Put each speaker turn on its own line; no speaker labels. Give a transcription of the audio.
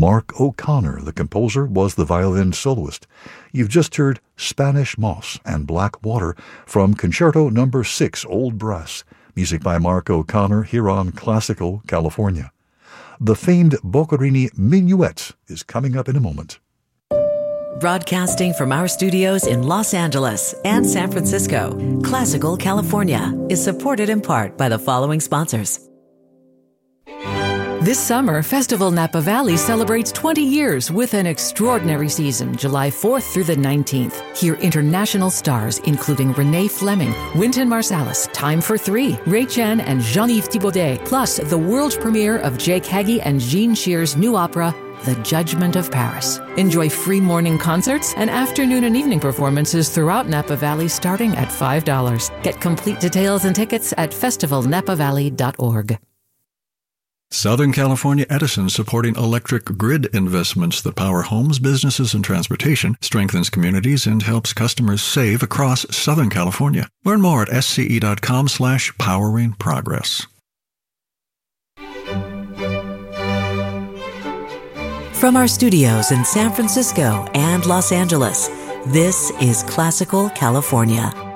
Mark O'Connor, the composer, was the violin soloist. You've just heard Spanish Moss and Black Water from Concerto No. 6, Old Brass, music by Mark O'Connor here on Classical California. The famed Boccherini Minuet is coming up in a moment.
Broadcasting from our studios in Los Angeles and San Francisco, Classical California is supported in part by the following sponsors.
This summer, Festival Napa Valley celebrates 20 years with an extraordinary season, July 4th through the 19th. Hear international stars including Renee Fleming, Wynton Marsalis, Time for Three, Ray Chan, and Jean-Yves Thibaudet, plus the world premiere of Jake Hagee and Jean Shear's new opera, The Judgment of Paris. Enjoy free morning concerts and afternoon and evening performances throughout Napa Valley starting at $5. Get complete details and tickets at festivalnapavalley.org.
Southern California Edison, supporting electric grid investments that power homes, businesses, and transportation, strengthens communities, and helps customers save across Southern California. Learn more at sce.com/powering progress.
From our studios in San Francisco and Los Angeles, this is Classical California.